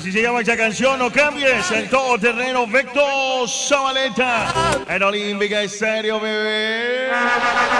Así se llama esta canción, no cambies. El todoterreno Vector Zabaleta. En Olímpica Estéreo, bebé.